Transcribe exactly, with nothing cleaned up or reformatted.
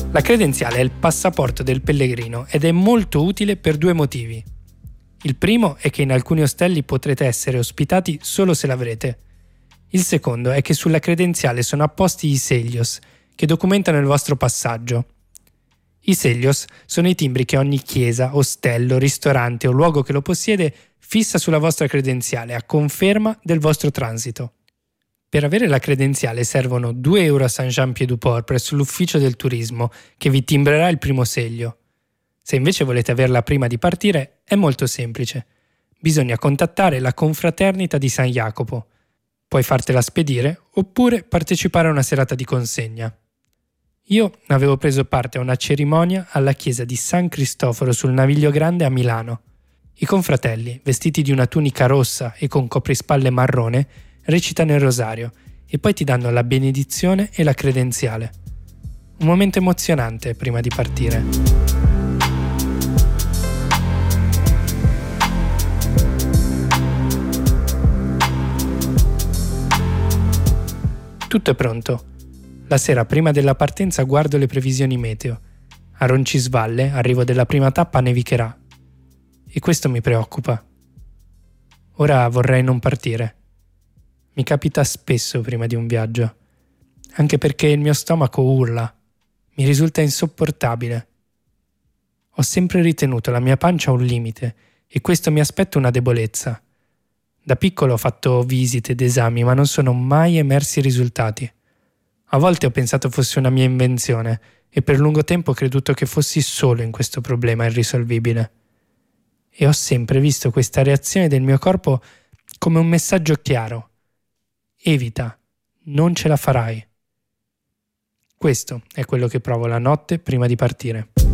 La credenziale è il passaporto del pellegrino ed è molto utile per due motivi. Il primo è che in alcuni ostelli potrete essere ospitati solo se l'avrete. Il secondo è che sulla credenziale sono apposti i seglios, che documentano il vostro passaggio. I seglios sono i timbri che ogni chiesa, ostello, ristorante o luogo che lo possiede fissa sulla vostra credenziale a conferma del vostro transito. Per avere la credenziale servono due euro a Saint-Jean-Pied-du-Port presso l'ufficio del turismo, che vi timbrerà il primo seglio. Se invece volete averla prima di partire, è molto semplice. Bisogna contattare la confraternita di San Jacopo. Puoi fartela spedire oppure partecipare a una serata di consegna. Io avevo preso parte a una cerimonia alla chiesa di San Cristoforo sul Naviglio Grande a Milano. I confratelli, vestiti di una tunica rossa e con coprispalle marrone, recitano il rosario e poi ti danno la benedizione e la credenziale. Un momento emozionante prima di partire. Tutto è pronto. La sera prima della partenza guardo le previsioni meteo. A Roncisvalle, arrivo della prima tappa, nevicherà. E questo mi preoccupa. Ora vorrei non partire. Mi capita spesso prima di un viaggio, anche perché il mio stomaco urla, mi risulta insopportabile. Ho sempre ritenuto la mia pancia un limite e questo mi aspetta una debolezza. Da piccolo ho fatto visite ed esami, ma non sono mai emersi risultati. A volte ho pensato fosse una mia invenzione e per lungo tempo ho creduto che fossi solo in questo problema irrisolvibile. E ho sempre visto questa reazione del mio corpo come un messaggio chiaro. Evita, non ce la farai. Questo è quello che provo la notte prima di partire.